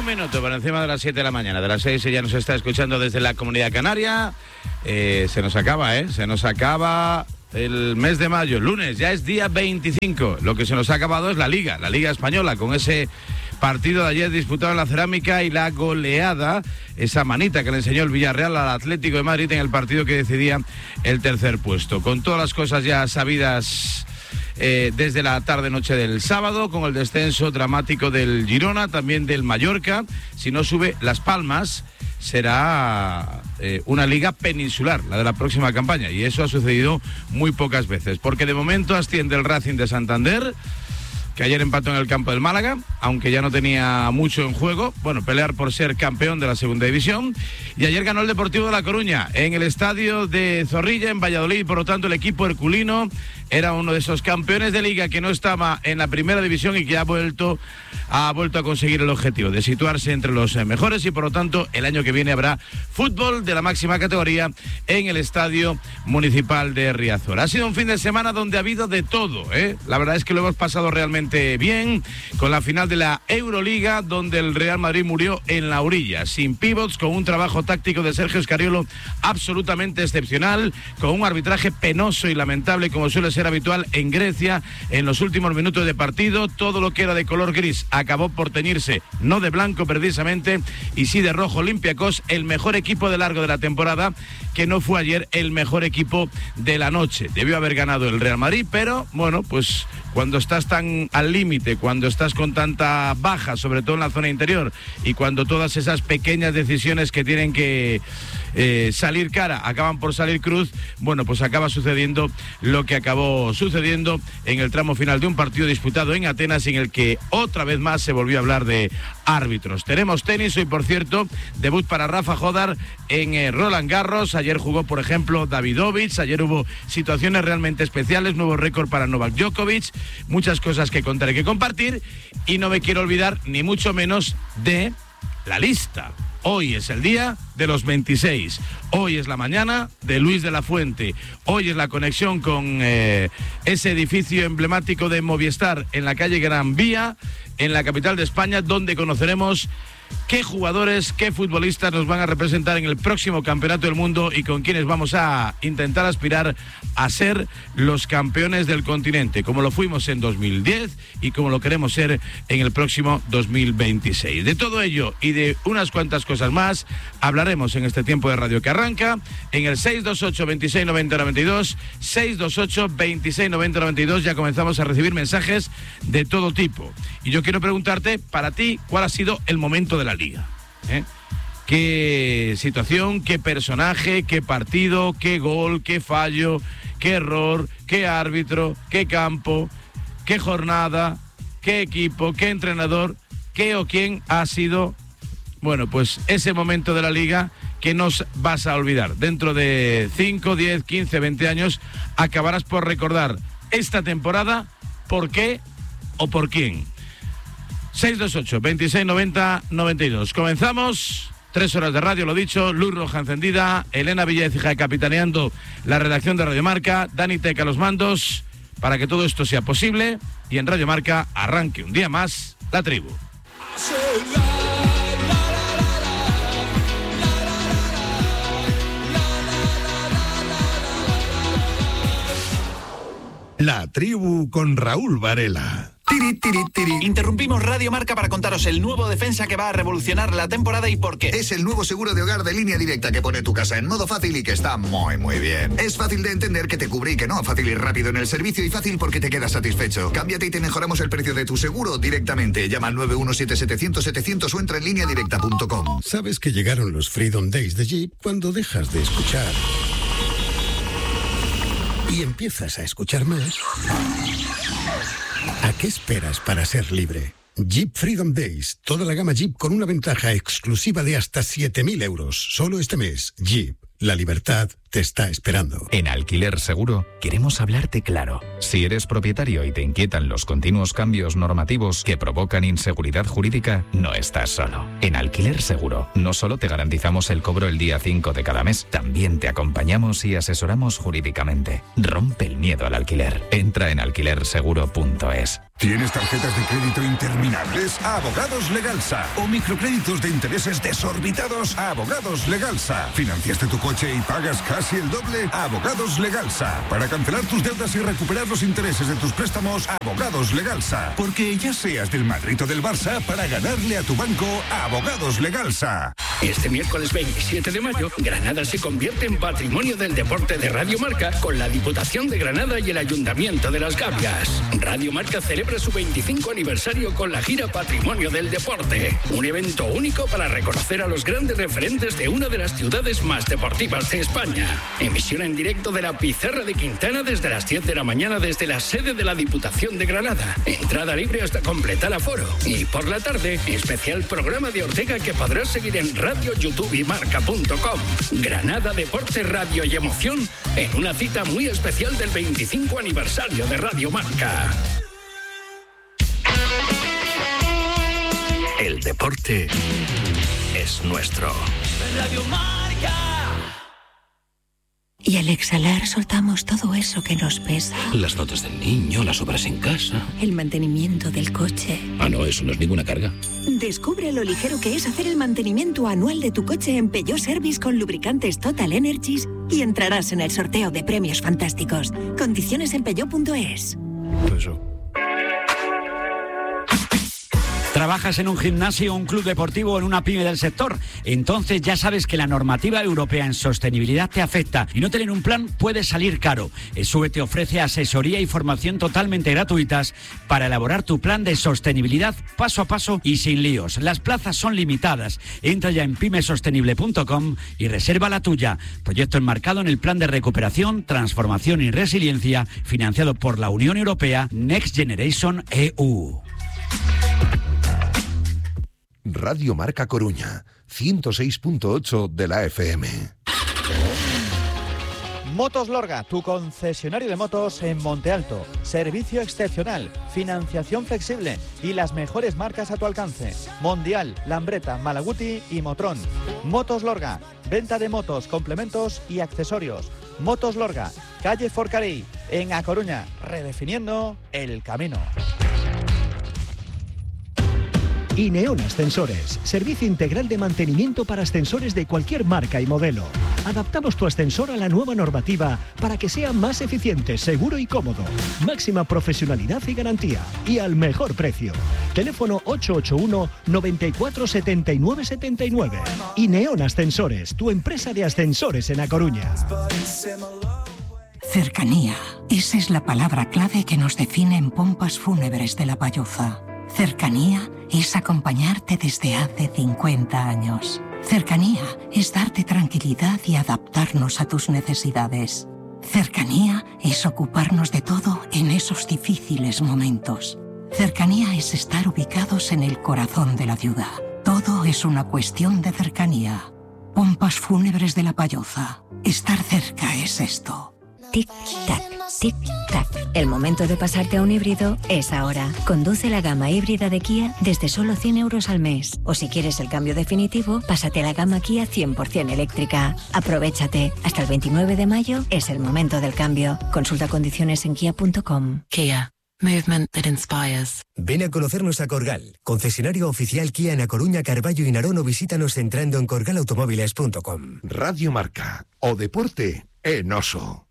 minuto por encima de las 7 de la mañana. De las 6 ya nos está escuchando desde la Comunidad Canaria. Se nos acaba, Se nos acaba el mes de mayo. Lunes, ya es día 25. Lo que se nos ha acabado es la Liga Española, con ese partido de ayer disputado en la Cerámica y la goleada, esa manita que le enseñó el Villarreal al Atlético de Madrid en el partido que decidía el tercer puesto. Con todas las cosas ya sabidas desde la tarde-noche del sábado, con el descenso dramático del Girona, también del Mallorca. Si no sube Las Palmas, será una liga peninsular, la de la próxima campaña, y eso ha sucedido muy pocas veces, porque de momento asciende el Racing de Santander, que ayer empató en el campo del Málaga, aunque ya no tenía mucho en juego, pelear por ser campeón de la segunda división, y ayer ganó el Deportivo de La Coruña en el estadio de Zorrilla, en Valladolid. Por lo tanto, el equipo herculino era uno de esos campeones de liga que no estaba en la primera división y que ha vuelto a conseguir el objetivo de situarse entre los mejores, y por lo tanto el año que viene habrá fútbol de la máxima categoría en el Estadio Municipal de Riazor. Ha sido un fin de semana donde ha habido de todo, La verdad es que lo hemos pasado realmente bien, con la final de la Euroliga, donde el Real Madrid murió en la orilla, sin pivots, con un trabajo táctico de Sergio Scariolo absolutamente excepcional, con un arbitraje penoso y lamentable, como suele ser habitual en Grecia. En los últimos minutos de partido, todo lo que era de color gris acabó por teñirse, no de blanco precisamente, y sí de rojo. Olympiacos, el mejor equipo de largo de la temporada, que no fue ayer el mejor equipo de la noche. Debió haber ganado el Real Madrid, pero pues cuando estás tan al límite, cuando estás con tanta baja, sobre todo en la zona interior, y cuando todas esas pequeñas decisiones que tienen que salir cara acaban por salir cruz, pues acaba sucediendo lo que acabó sucediendo en el tramo final de un partido disputado en Atenas, en el que otra vez más se volvió a hablar de árbitros. Tenemos tenis hoy, por cierto, debut para Rafa Jodar en Roland Garros. Ayer jugó, por ejemplo, Davidovich. Ayer hubo situaciones realmente especiales, nuevo récord para Novak Djokovic, muchas cosas que contar y que compartir, y no me quiero olvidar ni mucho menos de la lista. Hoy es el día de los 26. Hoy es la mañana de Luis de la Fuente. Hoy es la conexión con ese edificio emblemático de Movistar en la calle Gran Vía, en la capital de España, donde conoceremos qué jugadores, qué futbolistas nos van a representar en el próximo Campeonato del Mundo y con quienes vamos a intentar aspirar a ser los campeones del continente, como lo fuimos en 2010 y como lo queremos ser en el próximo 2026. De todo ello y de unas cuantas cosas más hablaremos en este tiempo de radio que arranca en el 628 26 90 92, 628 26 90 92. Ya comenzamos a recibir mensajes de todo tipo, y yo quiero preguntarte, para ti, ¿cuál ha sido el momento de la Liga? ¿Qué situación, qué personaje, qué partido, qué gol, qué fallo, qué error, qué árbitro, qué campo, qué jornada, qué equipo, qué entrenador, qué o quién ha sido, pues ese momento de la Liga que no vas a olvidar? Dentro de 5, 10, 15, 20 años acabarás por recordar esta temporada, por qué o por quién. 628 26 90 92. Comenzamos. 3 horas de radio, lo dicho. Luz roja encendida. Elena Villaécija capitaneando la redacción de Radio Marca. Dani Teca a los mandos, para que todo esto sea posible y en Radio Marca arranque un día más La Tribu. La Tribu con Raúl Varela. Tiri, tiri, tiri. Interrumpimos Radio Marca para contaros el nuevo defensa que va a revolucionar la temporada y por qué. Es el nuevo seguro de hogar de Línea Directa que pone tu casa en modo fácil y que está muy, muy bien. Es fácil de entender, que te cubre y que no. Fácil y rápido en el servicio, y fácil porque te quedas satisfecho. Cámbiate y te mejoramos el precio de tu seguro directamente. Llama al 917-700-700 o entra en lineadirecta.com. ¿Sabes que llegaron los Freedom Days de Jeep cuando dejas de escuchar y empiezas a escuchar más? ¿A qué esperas para ser libre? Jeep Freedom Days. Toda la gama Jeep con una ventaja exclusiva de hasta 7.000 euros. Solo este mes. Jeep. La libertad te está esperando. En Alquiler Seguro queremos hablarte claro. Si eres propietario y te inquietan los continuos cambios normativos que provocan inseguridad jurídica, no estás solo. En Alquiler Seguro no solo te garantizamos el cobro el día 5 de cada mes, también te acompañamos y asesoramos jurídicamente. Rompe el miedo al alquiler. Entra en alquilerseguro.es. ¿Tienes tarjetas de crédito interminables? Abogados Legalsa. ¿O microcréditos de intereses desorbitados? Abogados Legalsa. ¿Financiaste tu coche y pagas casi el doble? Abogados Legalsa. Para cancelar tus deudas y recuperar los intereses de tus préstamos, Abogados Legalsa. Porque ya seas del Madrid o del Barça, para ganarle a tu banco, Abogados Legalsa. Este miércoles 27 de mayo, Granada se convierte en Patrimonio del Deporte de Radio Marca con la Diputación de Granada y el Ayuntamiento de Las Gavias. Radio Marca celebra su 25 aniversario con la gira Patrimonio del Deporte. Un evento único para reconocer a los grandes referentes de una de las ciudades más deportivas de España. Emisión en directo de la Pizarra de Quintana desde las 10 de la mañana desde la sede de la Diputación de Granada. Entrada libre hasta completar aforo. Y por la tarde, especial programa de Ortega que podrás seguir en Radio, YouTube y Marca.com. Granada, deporte, radio y emoción en una cita muy especial del 25 aniversario de Radio Marca. El deporte es nuestro. Radio Marca. Y al exhalar soltamos todo eso que nos pesa. Las notas del niño, las obras en casa. El mantenimiento del coche. Ah, no, eso no es ninguna carga. Descubre lo ligero que es hacer el mantenimiento anual de tu coche en Peugeot Service con lubricantes Total Energies y entrarás en el sorteo de premios fantásticos. Condiciones en peugeot.es. Eso. ¿Trabajas en un gimnasio, un club deportivo o en una pyme del sector? Entonces ya sabes que la normativa europea en sostenibilidad te afecta y no tener un plan puede salir caro. ESUE te ofrece asesoría y formación totalmente gratuitas para elaborar tu plan de sostenibilidad paso a paso y sin líos. Las plazas son limitadas. Entra ya en pymesostenible.com y reserva la tuya. Proyecto enmarcado en el Plan de Recuperación, Transformación y Resiliencia financiado por la Unión Europea Next Generation EU. Radio Marca Coruña, 106.8 de la FM. Motos Lorga, tu concesionario de motos en Monte Alto. Servicio excepcional, financiación flexible y las mejores marcas a tu alcance. Mondial, Lambretta, Malaguti y Motrón. Motos Lorga, venta de motos, complementos y accesorios. Motos Lorga, calle Forcarí, en A Coruña, redefiniendo el camino. Ineon Ascensores, servicio integral de mantenimiento para ascensores de cualquier marca y modelo. Adaptamos tu ascensor a la nueva normativa para que sea más eficiente, seguro y cómodo. Máxima profesionalidad y garantía. Y al mejor precio. Teléfono 881 94 79 79. Ineon Ascensores, tu empresa de ascensores en A Coruña. Cercanía. Esa es la palabra clave que nos define en Pompas Fúnebres de La Payoza. Cercanía es acompañarte desde hace 50 años. Cercanía es darte tranquilidad y adaptarnos a tus necesidades. Cercanía es ocuparnos de todo en esos difíciles momentos. Cercanía es estar ubicados en el corazón de la ciudad. Todo es una cuestión de cercanía. Pompas Fúnebres de La Payoza. Estar cerca es esto. Tic-tac, tic-tac. El momento de pasarte a un híbrido es ahora. Conduce la gama híbrida de Kia desde solo 100 euros al mes. O si quieres el cambio definitivo, pásate a la gama Kia 100% eléctrica. Aprovéchate. Hasta el 29 de mayo es el momento del cambio. Consulta condiciones en kia.com. Kia. Movement that inspires. Ven a conocernos a Corgal, concesionario oficial Kia en A Coruña, Carballo y Narón, o visítanos entrando en corgalautomóviles.com. Radio Marca, o deporte en Oso.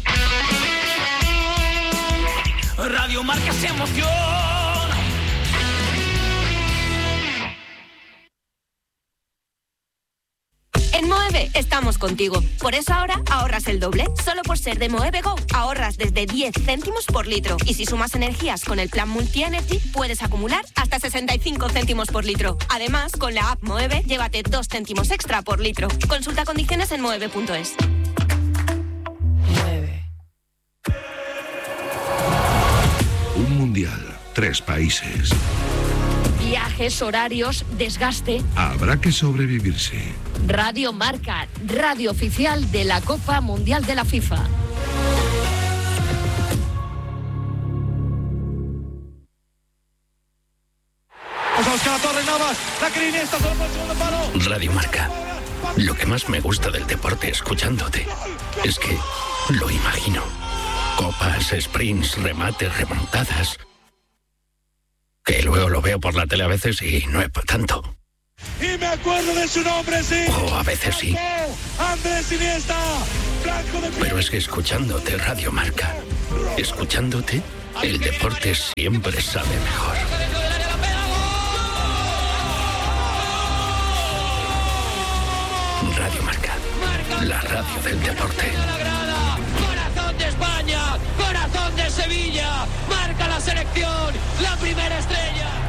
Radio Marca se emociona. En Moeve estamos contigo. Por eso ahora ahorras el doble. Solo por ser de Moeve Go ahorras desde 10 céntimos por litro. Y si sumas energías con el plan Multi-Energy, puedes acumular hasta 65 céntimos por litro. Además, con la app Moeve, llévate 2 céntimos extra por litro. Consulta condiciones en moeve.es. Un mundial, 3 países. Viaja viajes, horarios, desgaste. Habrá que sobrevivirse. Radio Marca, radio oficial de la Copa Mundial de la FIFA. Radio Marca. Lo que más me gusta del deporte escuchándote es que lo imagino. Copas, sprints, remates, remontadas. Que luego lo veo por la tele a veces y no es para tanto. Y me acuerdo de su nombre, sí. O a veces sí. Andrés Iniesta. Pero es que escuchándote Radio Marca, escuchándote, el deporte siempre sabe mejor. Radio Marca, la radio del deporte. Corazón de España, corazón de Sevilla. Marca la selección, la primera estrella.